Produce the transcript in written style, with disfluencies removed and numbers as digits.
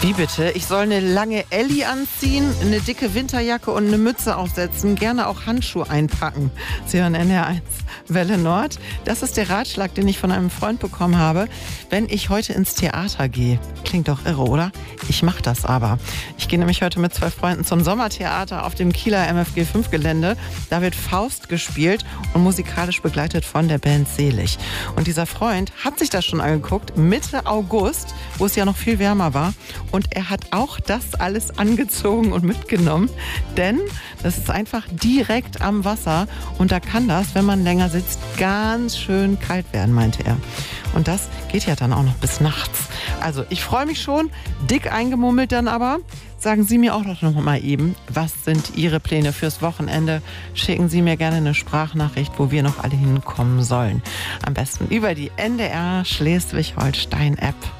Wie bitte? Ich soll eine lange Elli anziehen, eine dicke Winterjacke und eine Mütze aufsetzen, gerne auch Handschuhe einpacken. Sie hören NDR1 Welle Nord. Das ist der Ratschlag, den ich von einem Freund bekommen habe, wenn ich heute ins Theater gehe. Klingt doch irre, oder? Ich mache das aber. Ich gehe nämlich heute mit 2 Freunden zum Sommertheater auf dem Kieler MFG 5 Gelände. Da wird Faust gespielt und musikalisch begleitet von der Band Selig. Und dieser Freund hat sich das schon angeguckt, Mitte August, wo es ja noch viel wärmer war. Und er hat auch das alles angezogen und mitgenommen, denn das ist einfach direkt am Wasser und da kann das, wenn man länger sitzt, ganz schön kalt werden, meinte er. Und das geht ja dann auch noch bis nachts. Also ich freue mich schon, dick eingemummelt dann aber. Sagen Sie mir auch noch mal eben, was sind Ihre Pläne fürs Wochenende? Schicken Sie mir gerne eine Sprachnachricht, wo wir noch alle hinkommen sollen. Am besten über die NDR Schleswig-Holstein-App.